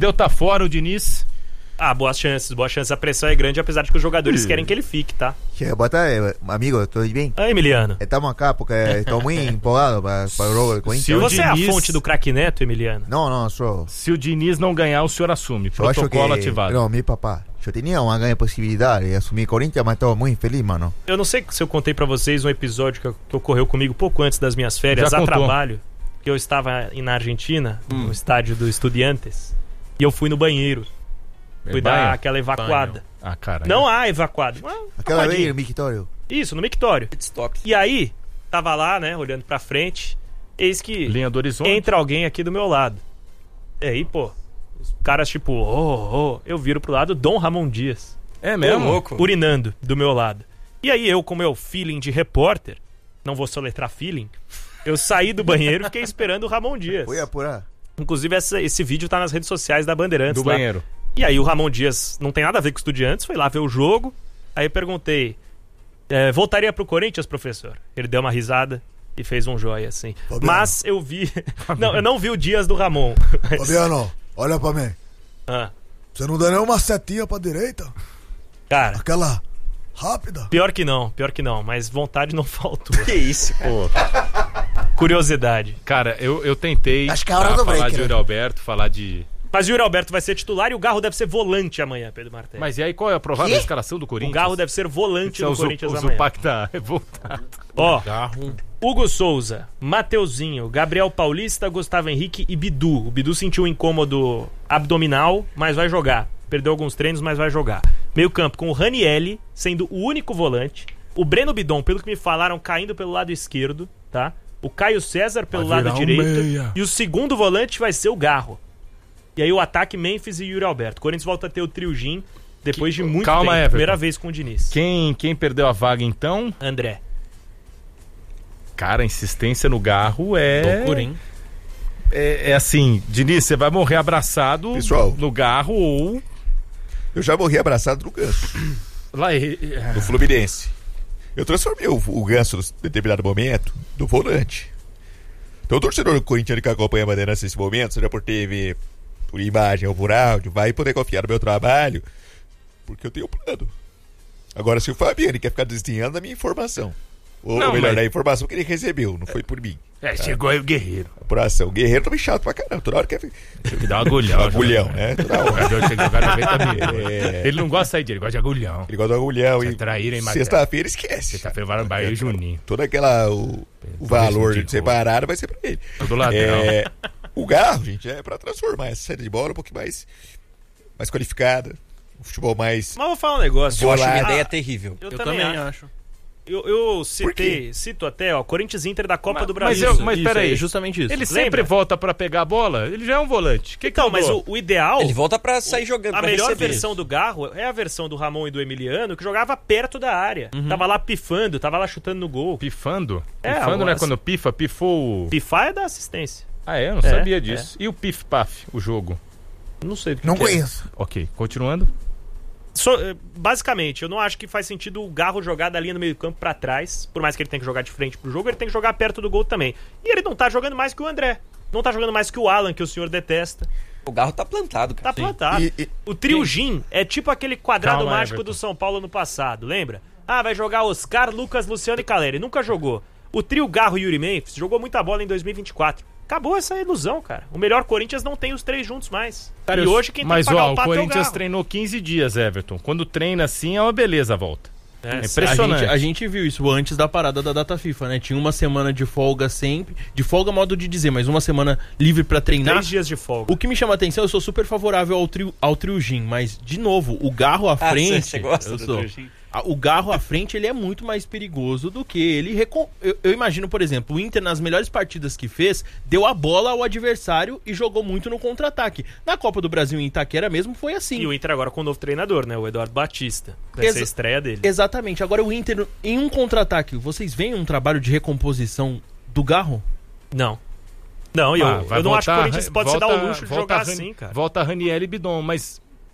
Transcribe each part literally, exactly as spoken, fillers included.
Perdeu, tá fora o Diniz. Ah, boas chances, boas chances. A pressão é grande, apesar de que os jogadores Ih. querem que ele fique, tá? Boa tarde, amigo, tudo bem? Ah, Emiliano. Estamos acá porque estou muito empolgado para, para o jogo do Corinthians. Você Diniz... é a fonte do craque Neto, Emiliano? Não, não, sou... Se o Diniz não ganhar, o senhor assume. Eu acho que... Protocolo ativado. Não, meu papá, eu tinha uma grande possibilidade de assumir Corinthians, mas estou muito feliz, mano. Eu não sei se eu contei pra vocês um episódio que, que ocorreu comigo pouco antes das minhas férias, Já a contou. trabalho, que eu estava na Argentina, Hum. no estádio do Estudiantes, e eu fui no banheiro. Fui É dar banho? aquela evacuada. Ah, cara. Não há evacuada. Uma Aquela papadinha. vez no mictório. Isso, no mictório. Stop. E aí, tava lá, né, olhando pra frente, eis que Linha do horizonte. entra alguém aqui do meu lado. E aí, pô, os caras tipo, oh, oh, eu viro pro lado, Dom Ramon Dias, É mesmo? Ô, louco. urinando do meu lado. E aí eu, com meu feeling de repórter, não vou soletrar feeling, eu saí do banheiro e fiquei esperando o Ramon Dias. Fui apurar. Inclusive, essa, esse vídeo tá nas redes sociais da Bandeirantes. Do lá. banheiro. E aí o Ramon Dias não tem nada a ver com Estudiantes, foi lá ver o jogo. Aí eu perguntei, é, voltaria pro Corinthians, professor? Ele deu uma risada e fez um joia, assim. Fabiano. Mas eu vi... não, eu não vi o Dias do Ramon. Mas- Fabiano, olha pra mim. Ah, Você não dá nem uma setinha pra direita? cara, Aquela rápida? pior que não, pior que não. Mas vontade não faltou. Que isso, cara. Pô, Curiosidade. cara, eu, eu tentei Acho que é a hora tá, do falar break, de né? Yuri Alberto, falar de... Mas o Yuri Alberto vai ser titular e o Garro deve ser volante amanhã, Pedro Martins. Mas e aí, qual é a provável escalação do O Corinthians? Garro deve ser volante Esse é do o Zu- Corinthians o amanhã. Zupac tá revoltado. Ó, Garro. Hugo Souza, Mateuzinho, Gabriel Paulista, Gustavo Henrique e Bidu. O Bidu sentiu um incômodo abdominal, mas vai jogar. Perdeu alguns treinos, mas vai jogar. Meio campo com o Ranielli, sendo o único volante. O Breno Bidon, pelo que me falaram, caindo pelo lado esquerdo, tá? O Caio César pelo Vai lado virar um direito. meia. E o segundo volante vai ser o Garro. E aí o ataque Memphis e Yuri Alberto. O Corinthians volta a ter o trio Gin depois de muito Calma, tempo. Everton. Primeira vez com o Diniz. Quem, quem perdeu a vaga, então? André. Cara, a insistência no Garro é... Loucura, hein? É, é assim, Diniz, você vai morrer abraçado Pessoal. no Garro ou... Eu já morri abraçado no Ganso, Lá, é- do Fluminense. Eu transformei o, o Ganso, em determinado momento, do volante. Então o torcedor do Corinthians que acompanha a Bandeirantes nesse momento, seja por T V, por imagem ou por áudio, vai poder confiar no meu trabalho, porque eu tenho um plano. Agora, se o Fabiano quer ficar desdenhando da minha informação, ou Não, melhor, mas- da informação que ele recebeu, não foi por mim. É, chegou aí o Guerreiro. Apuração. O Guerreiro também chato pra caramba. Toda hora quer. Tem que dar um agulhão. Agulhão, né? Toda O hora. jogador tem que jogar noventa minutos. É. Ele não gosta de sair dele, ele gosta de agulhão. Ele gosta do agulhão Você e. traíra, hein, Matheus? Sexta-feira esquece. Sexta-feira vai no Bahia e Juninho. Toda aquela. O, o valor de separado vai ser pra ele. Todo ladrão. É, o Garro, gente, é pra transformar essa série de bola um pouquinho mais. Mais qualificada. Um futebol mais. Mas vou falar um negócio. Eu acho Olá. minha Ah, ideia terrível. Eu, Eu também, também acho. acho. Eu, eu citei, cito até, ó, Corinthians Inter da Copa Mas- do mas Brasil. eu- mas Isso, peraí. é justamente isso. Ele Lembra? sempre volta pra pegar a bola, ele já é um volante. Que que Então, mas mudou? o, o ideal, Ele volta pra sair jogando, a pra melhor receber. versão do Garro é a versão do Ramon e do Emiliano, que jogava perto da área. Tava lá pifando, tava lá chutando no gol. Pifando? É, Pifando não é agora- quando pifa, pifou o... Pifar é da assistência. Ah, é? Eu não É, sabia disso. E o pif-paf, o jogo? Não sei do que Não que é. conheço. Ok, continuando. So- eh, basicamente, eu não acho que faz sentido o Garro jogar da linha do meio campo pra trás. Por mais que ele tenha que jogar de frente pro jogo, ele tem que jogar perto do gol também. E ele não tá jogando mais que o André. Não tá jogando mais que o Alan, que o senhor detesta. O Garro tá plantado, cara. Tá plantado. E- e- O trio Gin é tipo aquele quadrado Calma, mágico Everton. do São Paulo no passado, lembra? Ah, vai jogar Oscar, Lucas, Luciano e Caleri. Nunca jogou. O trio Garro e Yuri Memphis jogou muita bola em dois mil e vinte e quatro. Acabou essa ilusão, cara. O melhor Corinthians não tem os três juntos mais. Cara, e eu- hoje quem Mas, tem que pagar ó, o o pato é o Corinthians Garro. treinou quinze dias, Everton. Quando treina assim, é uma beleza a volta. É, É A impressionante. gente, a gente viu isso antes da parada da data FIFA, né? Tinha uma semana de folga sempre. De folga, modo de dizer, mas uma semana livre pra treinar. Três dias de folga. O que me chama a atenção, eu sou super favorável ao trio, ao trio Gin, mas, de novo, o Garro à Ah, frente. você gosta eu do sou. trio Gin? A- O Garro à frente, ele é muito mais perigoso do que ele. recon- Eu, eu imagino, por exemplo, o Inter, nas melhores partidas que fez, deu a bola ao adversário e jogou muito no contra-ataque. Na Copa do Brasil em Itaquera mesmo foi assim. E o Inter agora com o novo treinador, né? O Eduardo Batista. Vai ser Exa- a estreia dele. Exatamente. Agora o Inter, em um contra-ataque, vocês veem um trabalho de recomposição do Garro? Não. Não, eu, Ah, vai eu não acho que o voltar- Corinthians pode se volta- dar o luxo de volta jogar Ran- assim, cara. Volta Raniel e Bidon, mas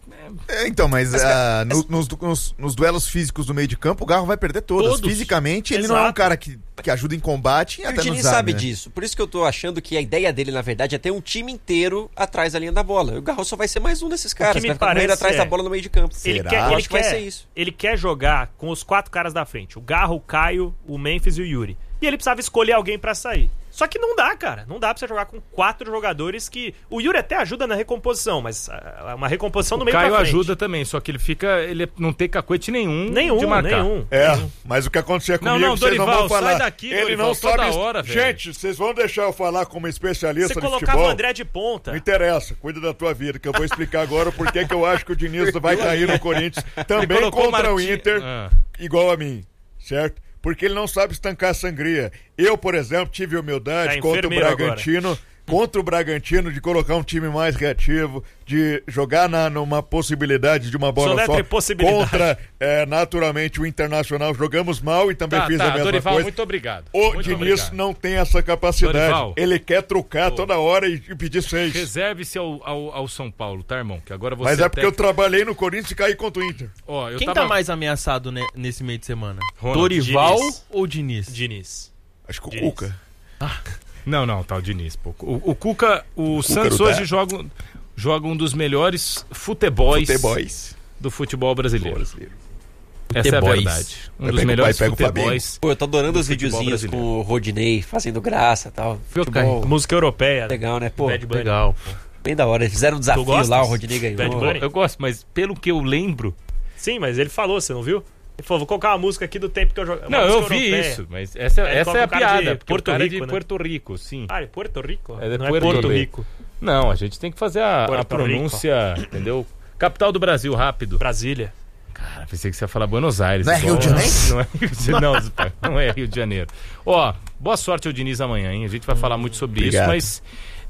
É, então, mas, mas ah, no, nos, nos, nos duelos físicos do meio de campo, o Garro vai perder todas. Todos. Fisicamente, ele Exato. não é um cara que, que ajuda em combate e E até o no Diniz zague, sabe né? disso. Por isso que eu tô achando que a ideia dele, na verdade, é ter um time inteiro atrás da linha da bola. O Garro só vai ser mais um desses caras. me Vai ficar parece correndo atrás é- da bola no meio de campo. Ele Será? quer, Eu ele, acho que vai quer, ser isso. ele quer jogar com os quatro caras da frente. O Garro, o Caio, o Memphis e o Yuri. E ele precisava escolher alguém pra sair. Só que não dá, cara. Não dá pra você jogar com quatro jogadores que... O Yuri até ajuda na recomposição, mas ah, uma recomposição no O meio Caio pra frente. ajuda também, só que ele fica. Ele não tem cacuete nenhum, Nenhum, de marcar. nenhum. É, mas o que acontecer Não, comigo, não, vocês não Dorival, vão falar. sai daqui, Ele Dorival, não toda sabe... hora, velho. Gente, vocês vão deixar eu falar como especialista Você de colocava futebol? o André de ponta. Não interessa, cuida da tua vida, que eu vou explicar agora por que que eu acho que o Diniz vai cair no Corinthians também colocou contra o Marti- Inter, Ah. igual a mim, certo? Porque ele não sabe estancar a sangria. Eu, por exemplo, tive humildade Tá contra o enfermeiro Bragantino, contra o Bragantino, de colocar um time mais reativo, de jogar na, numa possibilidade de uma bola Soletre só possibilidade. contra, é, naturalmente, o Internacional. Jogamos mal e também Tá, fiz tá, a mesma Dorival, coisa. muito obrigado. O Muito Diniz obrigado. não tem essa capacidade. Dorival. Ele quer trucar toda hora e, e pedir seis. Reserve-se ao, ao, ao São Paulo, tá, irmão? Que agora você Mas é porque eu até- trabalhei no Corinthians e caí contra o Inter. Ó, eu Quem tava... tá mais ameaçado ne- nesse meio de semana? Ronald. Dorival Diniz. ou Diniz? Diniz. Acho que o Diniz. Cuca. Não, não, tá o Diniz. Pô. O, o Cuca, o Cuca Santos não tá. hoje joga, joga um dos melhores futebols Futeboys. do futebol brasileiro. Brasileiro. Essa é a Futeboys. verdade. Um Vai dos pegar o melhores pai, pega o futebols. Pô, eu tô adorando do os futebol videozinhos brasileiro. com o Rodinei fazendo graça e tal. Futebol Música europeia. legal, né? Pô, Bad Bunny. Legal. bem da hora. Eles fizeram um desafio gostas? lá, o Rodinei Bad ganhou. Bunny? Eu gosto, mas pelo que eu lembro. Sim, mas ele falou, você não viu? Ele falou, vou colocar uma música aqui do tempo que eu jogo. Não, eu vi isso, mas essa, Aí essa coloca é a o cara de piada. porque Porto o cara é Rico, de né? Porto Rico, sim. Ah, é Porto Rico? É de não Puerto é Porto Rico. Rico. Não, a gente tem que fazer a, a Porto pronúncia, entendeu? Capital do Brasil, rápido. Brasília. Cara, pensei que você ia falar Buenos Aires. Não é Rio de Igual- Janeiro? Não é Rio de Janeiro, não, Zé, não é Rio de Janeiro. Ó, boa sorte ao Diniz amanhã, hein? A gente vai falar muito sobre Obrigado. isso, mas...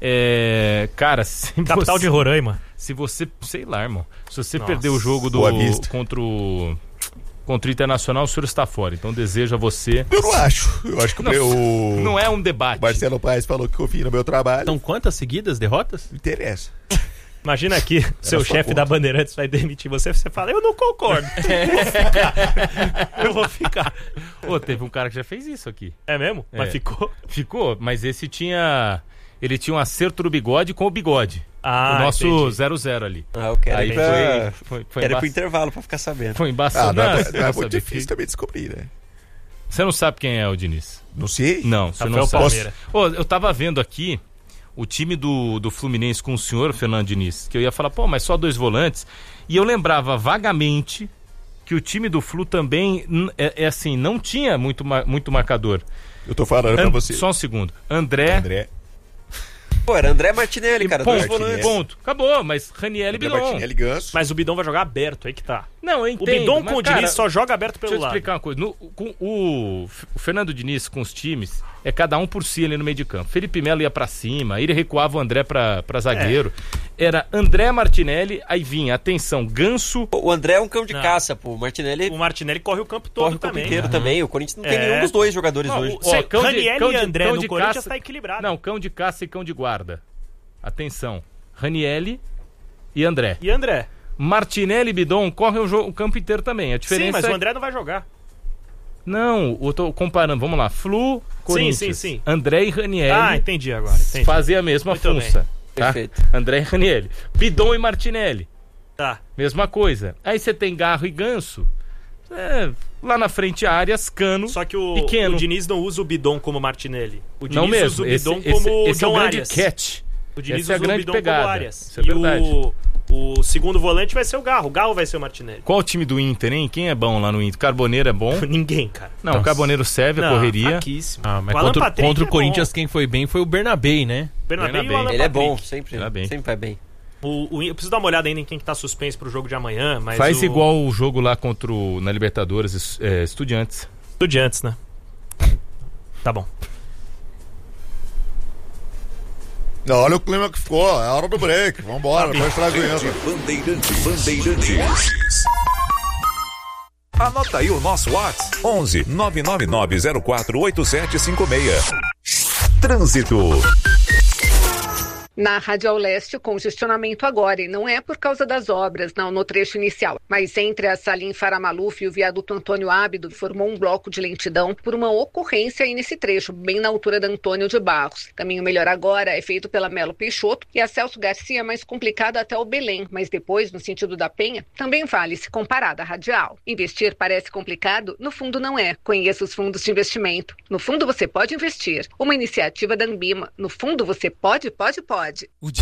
É, cara, se Capital você, de Roraima. se você, sei lá, irmão, se você Nossa. perder o jogo do Boa Vista. contra o contra o Internacional, o senhor está fora. Então desejo a você. Eu não acho. Eu acho que Não, o, Não é um debate. o Marcelo Paes falou que confia no meu trabalho. Então quantas seguidas derrotas? Não interessa. Imagina aqui, seu sua chefe conta. da Bandeirantes vai demitir você, você fala, eu não concordo. Eu vou ficar. Eu vou ficar. Pô, teve um cara que já fez isso aqui. É mesmo? É. Mas ficou? Ficou, mas esse tinha. Ele tinha um acerto do bigode com o bigode. Ah, o nosso entendi. zero zero ali. Ah, eu quero Aí ir pra... foi, foi, foi, Quero ir emba... pro intervalo pra ficar sabendo. foi Ah, embaçado. não, é, Não, não você é vai muito saber difícil que- também descobrir, né? Você não sabe quem é o Diniz? Não sei. Não, você Rafael não sabe. Palmeira. Ô, eu tava vendo aqui o time do, do Fluminense com o senhor Fernando Diniz, que eu ia falar, pô, mas só dois volantes. E eu lembrava vagamente que o time do Flu também, n- é, é assim, não tinha muito, ma- muito marcador. Eu tô falando pra An- você. Só um segundo. André. André. Pô, era André Martinelli, cara. dois ponto, volantes. ponto. Acabou, mas Raniel e André Bidon. Martinelli Ganso. Mas o Bidon vai jogar aberto, aí que tá. Não, eu O entendo. Bidon mas, com o cara, Diniz só joga aberto pelo Deixa eu te lado. explicar uma coisa. No- com o, F- o Fernando Diniz com os times, é cada um por si ali no meio de campo. Felipe Melo ia pra cima, aí ele recuava o André pra, pra zagueiro. Era André Martinelli, aí vinha, atenção, Ganso. Pô, o André é um cão de Não. caça, pô. O Martinelli O Martinelli corre o campo todo corre o campo também. inteiro né? também. O Corinthians não tem É. nenhum dos dois jogadores Não, hoje. o- Cê- cão de- Raniel cão e de- André cão no de Corinthians caça- tá equilibrado. Não, cão de caça e cão de guarda. Atenção, Ranielli e André. E André? Martinelli e Bidon correm o, jo- o campo inteiro também. A diferença Sim, mas é o André não vai jogar. Não, eu tô comparando, vamos lá, Flu, Corinthians, sim, sim. André e Ranielli Ah, entendi agora. Entendi. fazem a mesma Muito bem. função. Tá? Perfeito. André e Ranielli. Bidon e Martinelli, Tá. mesma coisa. Aí você tem Garro e Ganso. É, lá na frente Arias, Cano. Só que o, Pequeno. o Diniz não usa o Bidon como Martinelli. O Diniz Não usa mesmo, o esse, Bidon esse, como esse é o John grande Arias. catch. O Diniz Essa é a usa grande o Bidon pegada. como Arias. Isso é verdade. E o, o segundo volante vai ser o Garro. O Garro vai ser o Martinelli. Qual o time do Inter, hein? Quem é bom lá no Inter? Carboneiro é bom? Ninguém, cara. Não, o Carboneiro serve a Não, correria. fraquíssimo. Ah, mas O Alan contra, Patrick contra o é Corinthians bom. quem foi bem foi o Bernabé, né? Bernabé e o Bernabé. Alan Ele é Patrick. bom, sempre. Tá bem. Sempre vai bem. O, o, eu preciso dar uma olhada ainda em quem que tá suspenso pro jogo de amanhã, mas Faz o... igual o jogo lá contra o, na Libertadores, es- é, Estudiantes. Estudiantes, né? Tá bom. Não, olha o clima que ficou. É a hora do break. Vambora, depois trago isso. Bandeirantes. Bandeirantes. Anota aí o nosso WhatsApp. onze nove nove nove zero quatro oito sete cinco seis. Trânsito. Na Radial Leste, congestionamento agora, e não é por causa das obras, não, no trecho inicial, mas entre a Salim Faramaluf e o viaduto Antônio Ábido, formou um bloco de lentidão por uma ocorrência aí nesse trecho, bem na altura da Antônio de Barros. Caminho melhor agora é feito pela Melo Peixoto e a Celso Garcia é mais complicado até o Belém, mas depois, no sentido da Penha, também vale se comparada à Radial. Investir parece complicado? No fundo não é. Conheça os fundos de investimento. No fundo você pode investir. Uma iniciativa da Anbima. No fundo você pode, pode, pode.